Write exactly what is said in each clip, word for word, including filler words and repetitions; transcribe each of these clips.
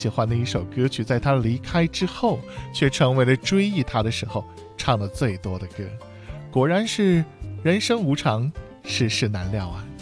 喜欢的一首歌曲，在他离开之后却成为了追忆他的时候唱的最多的歌。果然是人生无常，世事难料啊。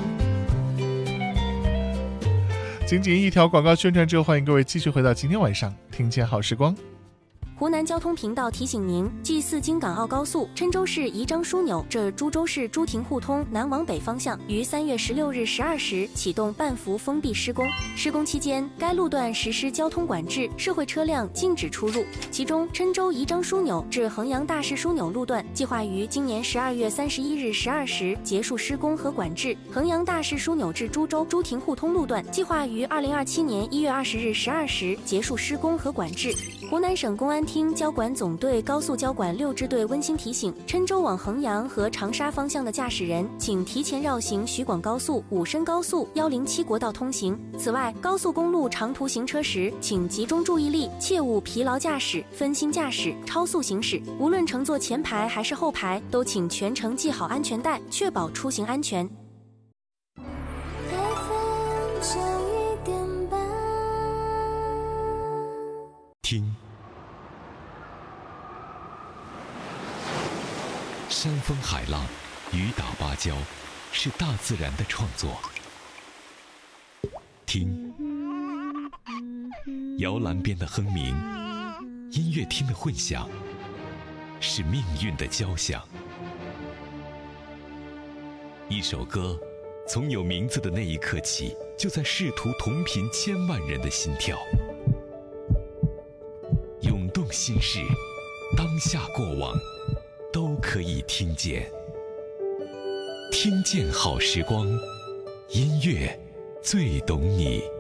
仅仅一条广告宣传之后，欢迎各位继续回到今天晚上听见好时光。 湖南交通频道提醒您，继四京港澳高速郴州市宜章枢纽至株洲市朱亭互通南往北方向于三月十六日十二时启动半幅封闭施工。施工期间，该路段实施交通管制，社会车辆禁止出入。其中，郴州宜章枢纽至衡阳大市枢纽路段计划于今年十二月三十一日十二时结束施工和管制；衡阳大市枢纽至株洲朱亭互通路段计划于二零二七年一月二十日十二时结束施工和管制。湖南省公安厅交管总队高速交管六支队温馨提醒：郴州往衡阳和长沙方向的驾驶人，请提前绕行徐广高速、武深高速、一零七国道通行。此外，高速公路长途行车时，请集中注意力，切勿疲劳驾驶、分心驾驶、超速行驶。无论乘坐前排还是后排，都请全程系好安全带，确保出行安全。 听，山峰海浪，雨打芭蕉，是大自然的创作。听，摇篮边的哼鸣，音乐厅的混响，是命运的交响。一首歌，从有名字的那一刻起，就在试图同频千万人的心跳。涌动心事，当下过往，都可以听见。听见好时光，音乐最懂你。